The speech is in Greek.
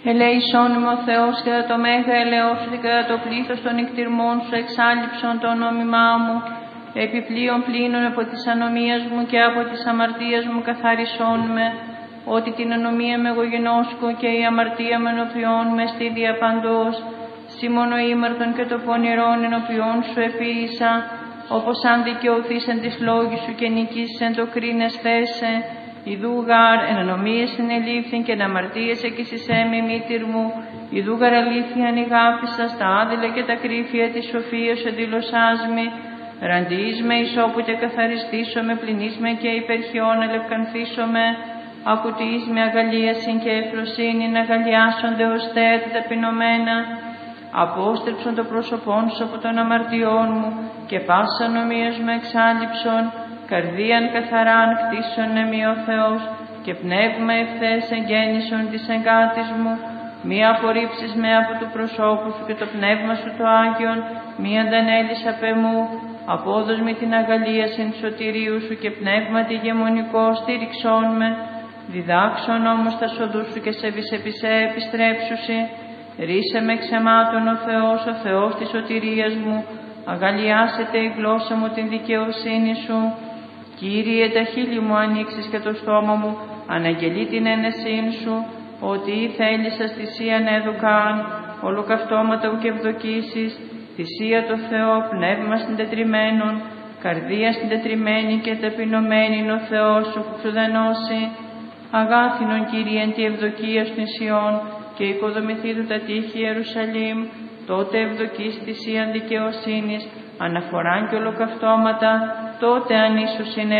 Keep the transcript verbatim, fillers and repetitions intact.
Ελέησόν με ο Θεός και το μέγα ελαιός σου και το πλήθος των νικτυρμών σου εξάλληψον το νόμιμά μου. Επιπλέον πλήνων από της ανομίας μου και από της αμαρτίας μου καθαρισόν με, ότι την ανομία με εγώ γενώσκω και η αμαρτία με ενωπιών με στη διαπαντός. Σήμωνο ήμαρτον και το πονηρόν ενωπιών σου επίησα, όπως αν δικαιωθείς εν της λόγης σου και νικήσεις εν το κρίνες θέσε. Ιδού γάρ εν ανομίες συνελήφθην και εν αμαρτίες εκεισισέμι μήτηρ μου. Ιδού γάρ αλήθειαν ηγάπησα στα άδειλα και τα κρύφια της σοφίας εδήλωσάς μη. Ραντιείς με ισόπου και καθαριστήσω με, πληνείς με και υπερχιών ελευκανθήσω με. Ακουτείς με αγαλίασιν και ευφροσύνην αγαλιάσονται ως θέατα ταπεινωμένα. Απόστρεψον το πρόσωπόν σου από των αμαρτιών μου και πάσα νομίας με εξάλληψον. Καρδίαν καθαράν κτίσον εμεί ο Θεός και πνεύμα ευθές εγγέννησον της εγκάτης μου. Μη απορρίψεις με από του προσώπου σου και το πνεύμα σου το Άγιον, μη αντανέλεις απ' εμού. Απόδος με την αγαλίασιν σωτηρίου σου και πνεύμα τη γεμονικό στήριξόν με. Διδάξον όμως τα σοδούς σου και σε βυσεπισέ επιστρέψουσι. Ρίσε με ξεμάτων ο Θεός, ο Θεός της σωτηρίας μου. Αγαλιάσετε η γλώσσα μου την δικαιοσύνη σου. Κύριε, τα χείλη μου ανοίξεις και το στόμα μου, αναγγελεί την ένεσήν σου, ότι θέλησας θυσίαν έδωκαν, ολοκαυτώματα ουκ ευδοκίσεις, θυσία το Θεό, πνεύμα συντετριμένον, καρδία συντετριμένη και ταπεινωμένη είναι ο Θεός σου που ξουδενώσει. Αγάθινον Κύριε εν τη ευδοκία σου νησιών και οικοδομηθήτου τα τείχη Ιερουσαλήμ, τότε ευδοκείς θυσίαν δικαιοσύνης, αναφοράν και ολοκαυτώματα, τότε αν ίσως είναι